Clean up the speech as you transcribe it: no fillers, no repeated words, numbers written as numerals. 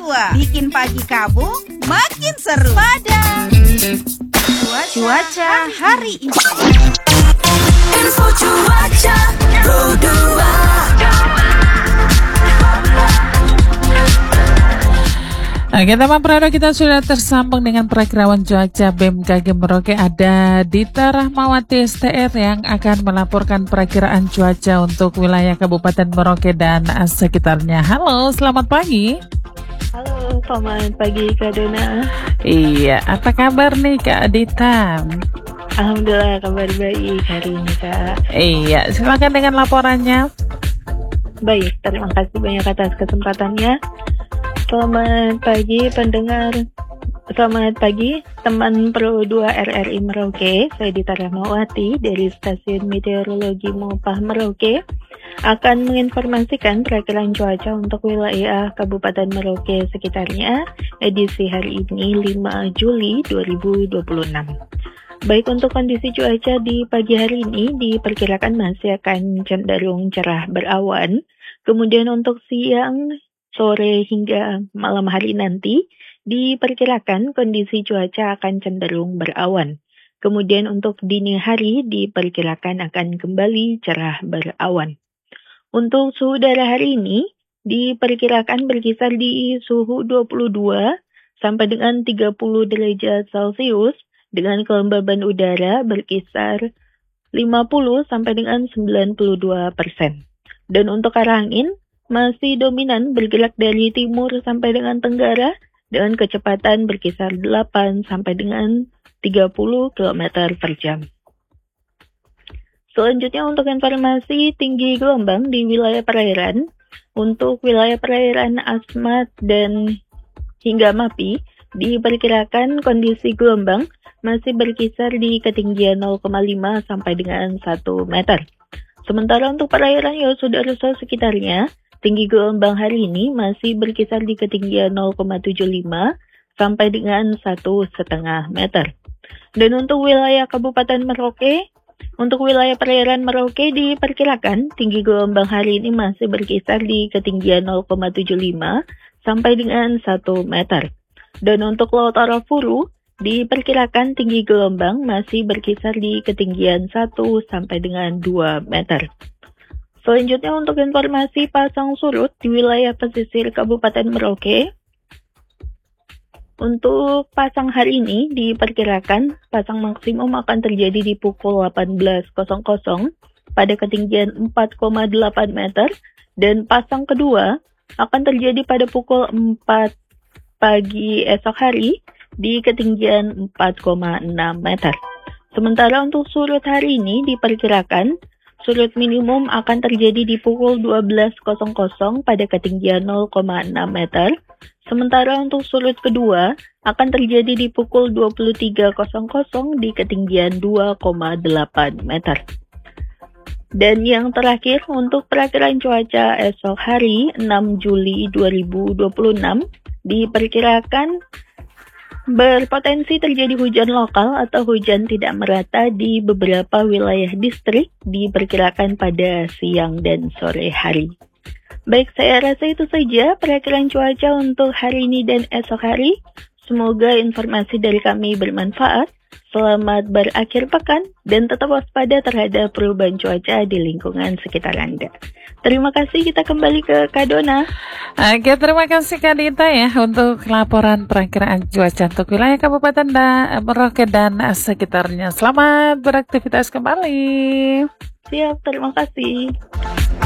Dua, bikin pagi kamu makin seru pada cuaca hari ini. Info cuaca Pro 2. Oke teman Prado, kita sudah tersambung dengan perakirawan cuaca BMKG Merauke. Ada Dita Rahmawati STR yang akan melaporkan perakiraan cuaca untuk wilayah Kabupaten Merauke dan sekitarnya. Halo, selamat pagi. Halo, selamat pagi Kak Dona. Iya, apa kabar nih Kak Dita? Alhamdulillah kabar baik hari ini Kak. Iya, silakan dengan laporannya. Baik, terima kasih banyak atas kesempatannya. Selamat pagi pendengar. Selamat pagi teman Pro 2 RRI Merauke. Saya Dita Rahmawati dari Stasiun Meteorologi Mopah Merauke akan menginformasikan perakiraan cuaca untuk wilayah Kabupaten Merauke sekitarnya edisi hari ini 5 Juli 2026. Baik, untuk kondisi cuaca di pagi hari ini diperkirakan masih akan cenderung cerah berawan. Kemudian untuk siang, sore hingga malam hari nanti diperkirakan kondisi cuaca akan cenderung berawan. Kemudian untuk dini hari diperkirakan akan kembali cerah berawan. Untuk suhu udara hari ini diperkirakan berkisar di suhu 22 sampai dengan 30 derajat Celcius dengan kelembaban udara berkisar 50 sampai dengan 92%. Dan untuk arah angin masih dominan bergerak dari timur sampai dengan tenggara dengan kecepatan berkisar 8 sampai dengan 30 km per jam. Selanjutnya untuk informasi tinggi gelombang di wilayah perairan. Untuk wilayah perairan Asmat dan hingga Mapi diperkirakan kondisi gelombang masih berkisar di ketinggian 0,5 sampai dengan 1 meter. Sementara untuk perairan Yosudarso sekitarnya, tinggi gelombang hari ini masih berkisar di ketinggian 0,75 sampai dengan 1,5 meter. Dan untuk wilayah Kabupaten Merauke, untuk wilayah perairan Merauke diperkirakan tinggi gelombang hari ini masih berkisar di ketinggian 0,75 sampai dengan 1 meter. Dan untuk Laut Arafuru diperkirakan tinggi gelombang masih berkisar di ketinggian 1 sampai dengan 2 meter. Selanjutnya untuk informasi pasang surut di wilayah pesisir Kabupaten Merauke. Untuk pasang hari ini diperkirakan pasang maksimum akan terjadi di pukul 18.00 pada ketinggian 4,8 meter dan pasang kedua akan terjadi pada pukul 4 pagi esok hari di ketinggian 4,6 meter. Sementara untuk surut hari ini diperkirakan surut minimum akan terjadi di pukul 12.00 pada ketinggian 0,6 meter. Sementara untuk surut kedua akan terjadi di pukul 23.00 di ketinggian 2,8 meter. Dan yang terakhir untuk perakiraan cuaca esok hari 6 Juli 2026 diperkirakan berpotensi terjadi hujan lokal atau hujan tidak merata di beberapa wilayah distrik diperkirakan pada siang dan sore hari. Baik, saya rasa itu saja perakiraan cuaca untuk hari ini dan esok hari. Semoga informasi dari kami bermanfaat. Selamat berakhir pekan dan tetap waspada terhadap perubahan cuaca di lingkungan sekitar Anda. Terima kasih, kita kembali ke Kak Dona. Oke, terima kasih Kak Dita ya untuk laporan perakiraan cuaca untuk wilayah Kabupaten Merauke dan sekitarnya. Selamat beraktivitas kembali. Siap, terima kasih.